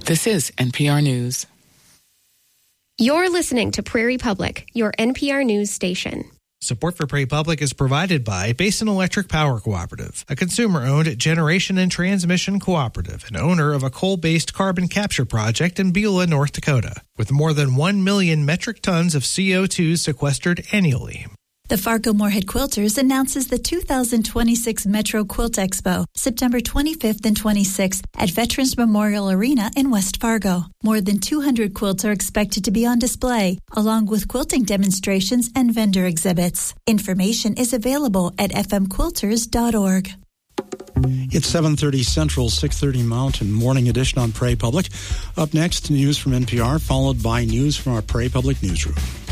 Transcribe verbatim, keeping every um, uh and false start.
This is N P R News. You're listening to Prairie Public, your N P R News station. Support for Prairie Public is provided by Basin Electric Power Cooperative, a consumer-owned generation and transmission cooperative and owner of a coal-based carbon capture project in Beulah, North Dakota, with more than one million metric tons of C O two sequestered annually. The Fargo-Moorhead Quilters announces the two thousand twenty-six Metro Quilt Expo, September twenty-fifth and twenty-sixth at Veterans Memorial Arena in West Fargo. More than two hundred quilts are expected to be on display, along with quilting demonstrations and vendor exhibits. Information is available at f m quilters dot org. It's seven thirty Central, six thirty Mountain, morning edition on Prairie Public. Up next, news from N P R, followed by news from our Prairie Public newsroom.